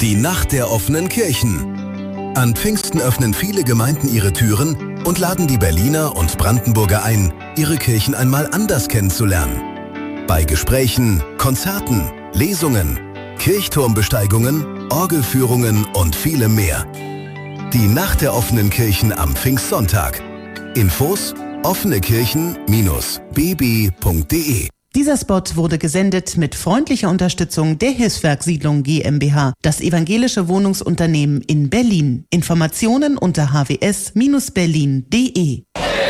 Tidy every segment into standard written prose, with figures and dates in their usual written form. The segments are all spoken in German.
Die Nacht der offenen Kirchen. An Pfingsten öffnen viele Gemeinden ihre Türen und laden die Berliner und Brandenburger ein, ihre Kirchen einmal anders kennenzulernen. Bei Gesprächen, Konzerten, Lesungen, Kirchturmbesteigungen, Orgelführungen und vielem mehr. Die Nacht der offenen Kirchen am Pfingstsonntag. Infos: offenekirchen-bb.de. Dieser Spot wurde gesendet mit freundlicher Unterstützung der Hilfswerk-Siedlung GmbH, das evangelische Wohnungsunternehmen in Berlin. Informationen unter hws-berlin.de.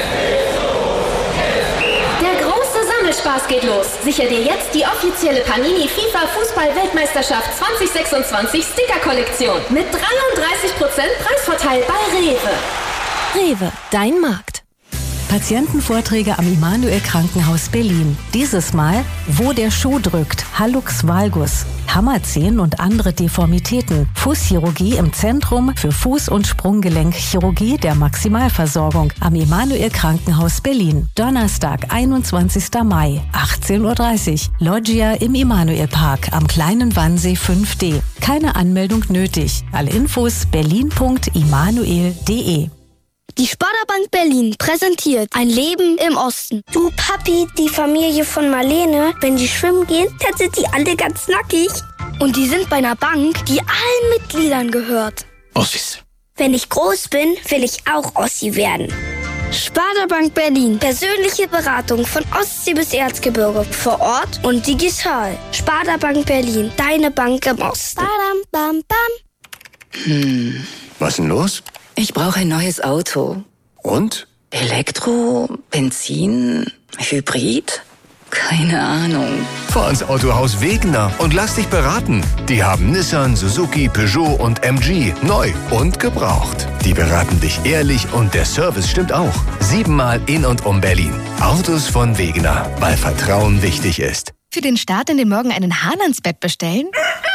Spaß geht los. Sicher dir jetzt die offizielle Panini FIFA Fußball-Weltmeisterschaft 2026 Sticker-Kollektion mit 33% Preisvorteil bei Rewe. Rewe, dein Markt. Patientenvorträge am Immanuel Krankenhaus Berlin. Dieses Mal, wo der Schuh drückt, Hallux valgus, Hammerzehen und andere Deformitäten, Fußchirurgie im Zentrum für Fuß- und Sprunggelenkchirurgie der Maximalversorgung am Immanuel Krankenhaus Berlin. Donnerstag, 21. Mai, 18:30 Uhr. Loggia im Immanuel Park am Kleinen Wannsee 5D. Keine Anmeldung nötig. Alle Infos berlin.immanuel.de. Die Sparda-Bank Berlin präsentiert ein Leben im Osten. Du Papi, die Familie von Marlene, wenn die schwimmen gehen, dann sind die alle ganz nackig. Und die sind bei einer Bank, die allen Mitgliedern gehört. Ossis. Wenn ich groß bin, will ich auch Ossi werden. Sparda-Bank Berlin. Persönliche Beratung von Ostsee bis Erzgebirge. Vor Ort und digital. Sparda-Bank Berlin. Deine Bank im Osten. Badam, bam, bam. Was ist denn los? Ich brauche ein neues Auto. Und? Elektro, Benzin, Hybrid? Keine Ahnung. Fahr ins Autohaus Wegener und lass dich beraten. Die haben Nissan, Suzuki, Peugeot und MG. Neu und gebraucht. Die beraten dich ehrlich und der Service stimmt auch. 7-mal in und um Berlin. Autos von Wegener, weil Vertrauen wichtig ist. Für den Start in den Morgen einen Hahn ans Bett bestellen?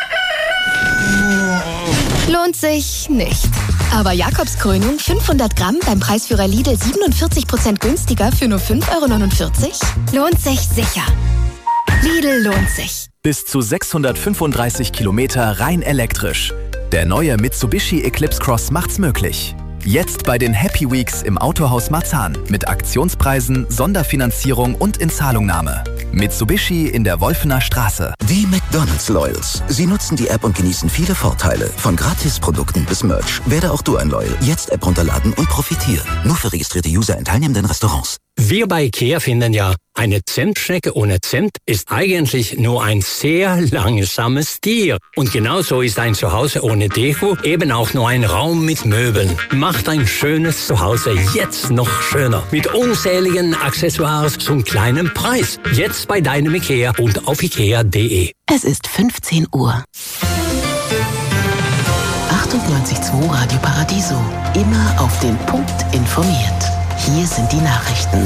Lohnt sich nicht. Aber Jakobskrönung 500 Gramm beim Preisführer Lidl 47% günstiger für nur 5,49 €? Lohnt sich sicher. Lidl lohnt sich. Bis zu 635 Kilometer rein elektrisch. Der neue Mitsubishi Eclipse Cross macht's möglich. Jetzt bei den Happy Weeks im Autohaus Marzahn mit Aktionspreisen, Sonderfinanzierung und Inzahlungnahme. Mitsubishi in der Wolfener Straße. Die McDonald's Loyals. Sie nutzen die App und genießen viele Vorteile. Von Gratisprodukten bis Merch. Werde auch du ein Loyal. Jetzt App runterladen und profitieren. Nur für registrierte User in teilnehmenden Restaurants. Wir bei IKEA finden ja, eine Zentstrecke ohne Cent ist eigentlich nur ein sehr langsames Tier. Und genauso ist ein Zuhause ohne Deko eben auch nur ein Raum mit Möbeln. Macht ein schönes Zuhause jetzt noch schöner. Mit unzähligen Accessoires zum kleinen Preis. Jetzt bei deinem IKEA und auf ikea.de. Es ist 15 Uhr. 98.2 Radio Paradiso. Immer auf den Punkt informiert. Hier sind die Nachrichten.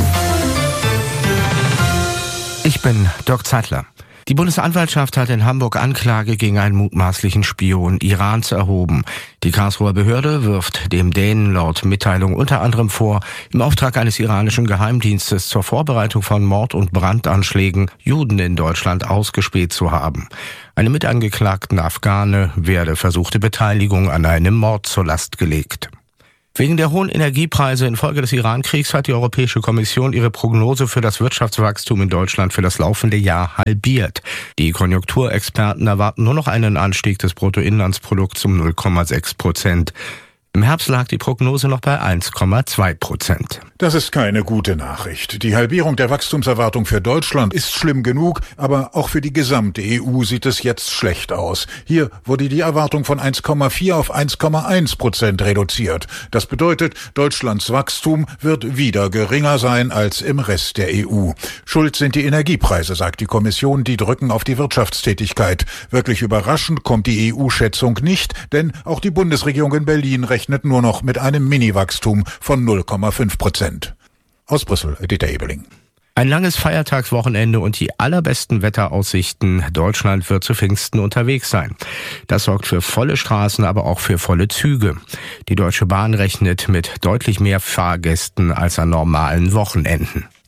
Ich bin Dirk Zeitler. Die Bundesanwaltschaft hat in Hamburg Anklage gegen einen mutmaßlichen Spion Irans erhoben. Die Karlsruher Behörde wirft dem Dänen laut Mitteilung unter anderem vor, im Auftrag eines iranischen Geheimdienstes zur Vorbereitung von Mord- und Brandanschlägen Juden in Deutschland ausgespäht zu haben. Einem Mitangeklagten Afghane werde versuchte Beteiligung an einem Mord zur Last gelegt. Wegen der hohen Energiepreise infolge des Iran-Kriegs hat die Europäische Kommission ihre Prognose für das Wirtschaftswachstum in Deutschland für das laufende Jahr halbiert. Die Konjunkturexperten erwarten nur noch einen Anstieg des Bruttoinlandsprodukts um 0,6%. Im Herbst lag die Prognose noch bei 1,2%. Das ist keine gute Nachricht. Die Halbierung der Wachstumserwartung für Deutschland ist schlimm genug, aber auch für die gesamte EU sieht es jetzt schlecht aus. Hier wurde die Erwartung von 1,4 auf 1,1% reduziert. Das bedeutet, Deutschlands Wachstum wird wieder geringer sein als im Rest der EU. Schuld sind die Energiepreise, sagt die Kommission, die drücken auf die Wirtschaftstätigkeit. Wirklich überraschend kommt die EU-Schätzung nicht, denn auch die Bundesregierung in Berlin rechnet nur noch mit einem Mini-Wachstum von 0,5%. Aus Brüssel, Dieter Ebeling. Ein langes Feiertagswochenende und die allerbesten Wetteraussichten. Deutschland wird zu Pfingsten unterwegs sein. Das sorgt für volle Straßen, aber auch für volle Züge. Die Deutsche Bahn rechnet mit deutlich mehr Fahrgästen als an normalen Wochenenden.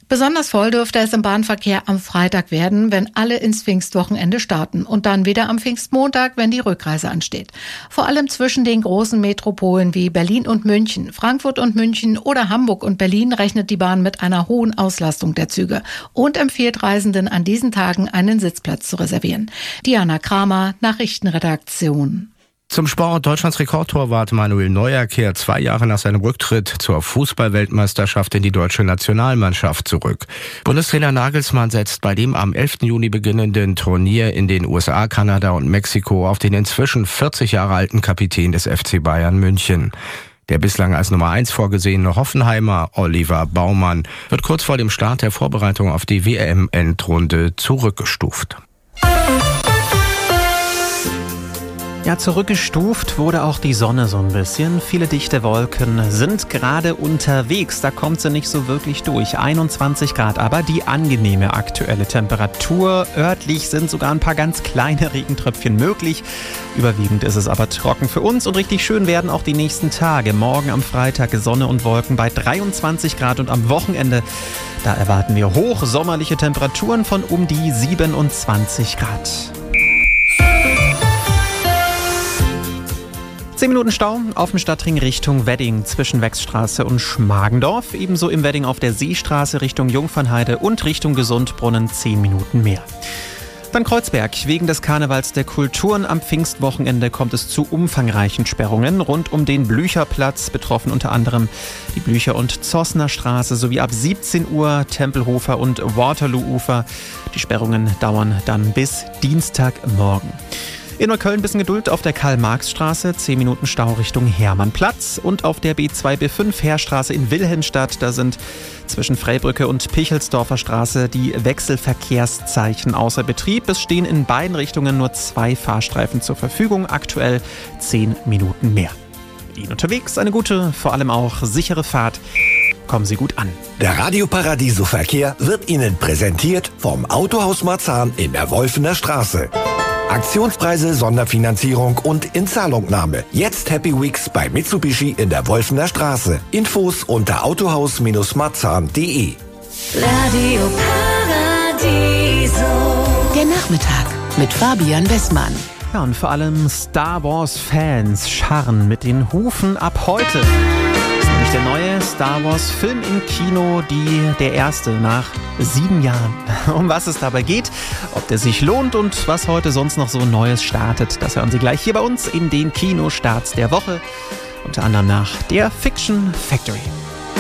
Besonders voll dürfte es im Bahnverkehr am Freitag werden, wenn alle ins Pfingstwochenende starten und dann wieder am Pfingstmontag, wenn die Rückreise ansteht. Vor allem zwischen den großen Metropolen wie Berlin und München, Frankfurt und München oder Hamburg und Berlin rechnet die Bahn mit einer hohen Auslastung der Züge und empfiehlt Reisenden an diesen Tagen einen Sitzplatz zu reservieren. Diana Kramer, Nachrichtenredaktion. Zum Sport. Deutschlands Rekordtorwart Manuel Neuer kehrt 2 Jahre nach seinem Rücktritt zur Fußball-Weltmeisterschaft in die deutsche Nationalmannschaft zurück. Bundestrainer Nagelsmann setzt bei dem am 11. Juni beginnenden Turnier in den USA, Kanada und Mexiko auf den inzwischen 40 Jahre alten Kapitän des FC Bayern München. Der bislang als Nummer 1 vorgesehene Hoffenheimer Oliver Baumann wird kurz vor dem Start der Vorbereitung auf die WM-Endrunde zurückgestuft. Ja, zurückgestuft wurde auch die Sonne so ein bisschen. Viele dichte Wolken sind gerade unterwegs. Da kommt sie nicht so wirklich durch. 21 Grad, aber die angenehme aktuelle Temperatur. Örtlich sind sogar ein paar ganz kleine Regentröpfchen möglich. Überwiegend ist es aber trocken für uns und richtig schön werden auch die nächsten Tage. Morgen am Freitag Sonne und Wolken bei 23 Grad und am Wochenende, da erwarten wir hochsommerliche Temperaturen von um die 27 Grad. 10 Minuten Stau auf dem Stadtring Richtung Wedding zwischen Wechsstraße und Schmargendorf. Ebenso im Wedding auf der Seestraße Richtung Jungfernheide und Richtung Gesundbrunnen 10 Minuten mehr. Dann Kreuzberg. Wegen des Karnevals der Kulturen am Pfingstwochenende kommt es zu umfangreichen Sperrungen rund um den Blücherplatz. Betroffen unter anderem die Blücher- und Zossner Straße sowie ab 17 Uhr Tempelhofer und Waterloo-Ufer. Die Sperrungen dauern dann bis Dienstagmorgen. In Neukölln ein bisschen Geduld auf der Karl-Marx-Straße, 10 Minuten Stau Richtung Hermannplatz und auf der B2-B5 Heerstraße in Wilhelmstadt, da sind zwischen Freibrücke und Pichelsdorfer Straße die Wechselverkehrszeichen außer Betrieb. Es stehen in beiden Richtungen nur 2 Fahrstreifen zur Verfügung, aktuell 10 Minuten mehr. Mit Ihnen unterwegs eine gute, vor allem auch sichere Fahrt. Kommen Sie gut an. Der Radio Paradiso Verkehr wird Ihnen präsentiert vom Autohaus Marzahn in der Wolfener Straße. Aktionspreise, Sonderfinanzierung und Inzahlungnahme. Jetzt Happy Weeks bei Mitsubishi in der Wolfener Straße. Infos unter autohaus-marzahn.de. Radio Paradiso. Der Nachmittag mit Fabian Westmann. Ja, und vor allem Star Wars-Fans scharren mit den Hufen ab heute. Der neue Star Wars Film im Kino, der erste nach 7 Jahren. Um was es dabei geht, ob der sich lohnt und was heute sonst noch so Neues startet, das hören Sie gleich hier bei uns in den Kinostarts der Woche. Unter anderem nach der Fiction Factory.